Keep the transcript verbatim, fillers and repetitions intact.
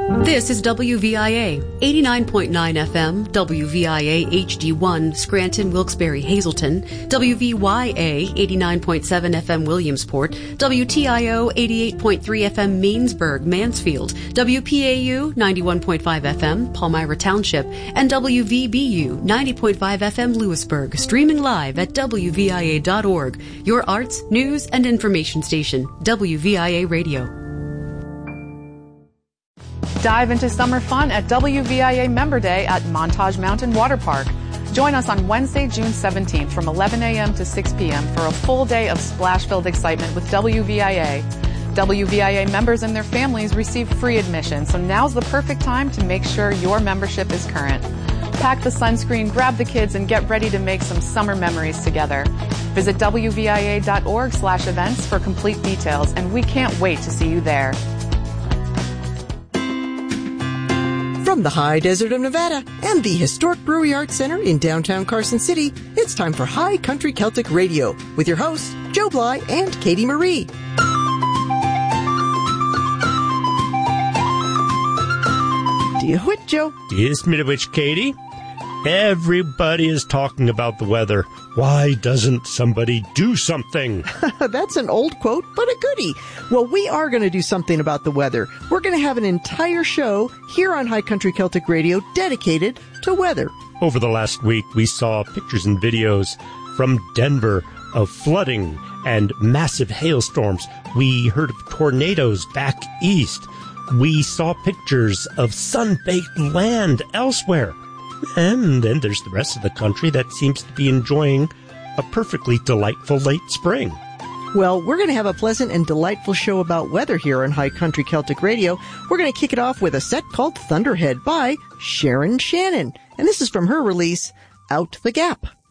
This is W V I A, eighty-nine point nine F M, W V I A H D one, Scranton, Wilkes-Barre, Hazleton, W V Y A, eighty-nine point seven F M, Williamsport, W T I O, eighty-eight point three F M, Mainsburg, Mansfield, W P A U, ninety-one point five F M, Palmyra Township, and W V B U, ninety point five F M, Lewisburg, streaming live at W V I A dot org, your arts, news, and information station, W V I A Radio. Dive into summer fun at W V I A Member Day at Montage Mountain Water Park. Join us on Wednesday, June seventeenth from eleven a.m. to six p.m. for a full day of splash-filled excitement with W V I A. W V I A members and their families receive free admission, so now's the perfect time to make sure your membership is current. Pack the sunscreen, grab the kids, and get ready to make some summer memories together. Visit W V I A dot org slash events for complete details, and we can't wait to see you there. From the high desert of Nevada and the historic Brewery Arts Center in downtown Carson City, it's time for High Country Celtic Radio with your hosts, Joe Bly and Katie Marie. Do you which, Joe? Yes, me to which, Katie. Everybody is talking about the weather. Why doesn't somebody do something? That's an old quote, but a goodie. Well, we are going to do something about the weather. We're going to have an entire show here on High Country Celtic Radio dedicated to weather. Over the last week, we saw pictures and videos from Denver of flooding and massive hailstorms. We heard of tornadoes back east. We saw pictures of sun-baked land elsewhere. And then there's the rest of the country that seems to be enjoying a perfectly delightful late spring. Well, we're going to have a pleasant and delightful show about weather here on High Country Celtic Radio. We're going to kick it off with a set called Thunderhead by Sharon Shannon. And this is from her release, Out the Gap.